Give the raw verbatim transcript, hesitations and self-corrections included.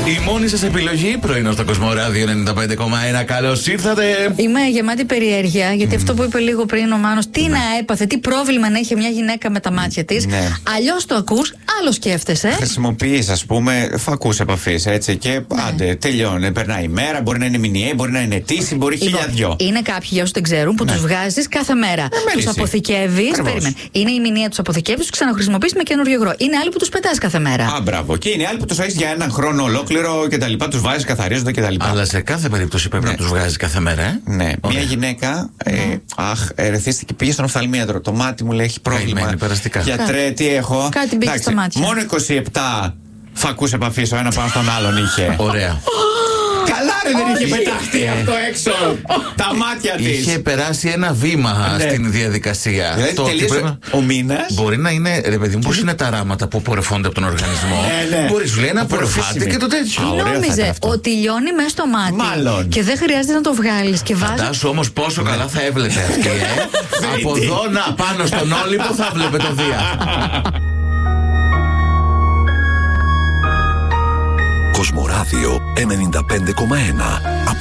Η μόνη σας επιλογή, πρωινό στο Κοσμοράδιο ενενήντα πέντε κόμμα ένα. Καλώς ήρθατε. Είμαι γεμάτη περιέργεια, γιατί mm. αυτό που είπε λίγο πριν ο Μάνος, τι ναι. να έπαθε, τι πρόβλημα να είχε μια γυναίκα με τα μάτια της. Ναι. Αλλιώς το ακούς, άλλο σκέφτεσαι. Χρησιμοποιείς, ας πούμε, φακούς επαφής, έτσι. Και ναι. άντε, τελειώνει. Περνάει η μέρα, μπορεί να είναι μηνιαία, μπορεί να είναι ετήσι, μπορεί χίλια δυο. Είναι κάποιοι, για όσους δεν ξέρουν, που ναι. τους βγάζεις κάθε μέρα. Ε, τους αποθηκεύεις. Περίμενε. Είναι η μηνιαία, τους αποθηκεύεις, τους ξαναχρησιμοποιείς με καινούριο υγρό. Είναι άλλοι που τους πετάς κάθε μέρα. Α, μπράβο. Και είναι άλλοι που τους έχεις για έναν χρόνο ολόκληρο και τα λοιπά, τους βάζεις, καθαρίζονται και τα λοιπά. Αλλά σε κάθε περίπτωση πρέπει ναι. να τους βγάζεις κάθε μέρα, ε. Ναι. Ωραία. Μια γυναίκα, ε, mm. αχ, ερεθίστηκε, πήγε στον οφθαλμίατρο. Το μάτι μου λέει έχει πρόβλημα. Γιατρέ, τι έχω. Κάτι μπήκε στα μάτια. Μόνο είκοσι επτά φακούς επαφής ο ένα πάνω στον άλλον είχε. Ωραία. Καλά, ρε, δεν είχε πεταχτεί αυτό έξω. Τα μάτια της. Είχε περάσει ένα βήμα ναι. στην διαδικασία. Δηλαδή, το τελείωσε πρέπει... ο μήνας. Μπορεί να είναι, ρε παιδί μου, πώς είναι τα ράματα που πορεφώνται από τον οργανισμό. Ναι, ναι. Μπορεί σου λέει να πορεφάτε και το τέτοιο. Νόμιζε ότι λιώνει μέσα στο μάτι. Μάλλον. Και δεν χρειάζεται να το βγάλεις. Φαντάσου όμως πόσο καλά θα έβλεπε αυτή. Από εδώ να πάνω στον Όλυμπο θα βλέπε το Δία. Κοσμοράδιο ενενήντα πέντε κόμμα ένα.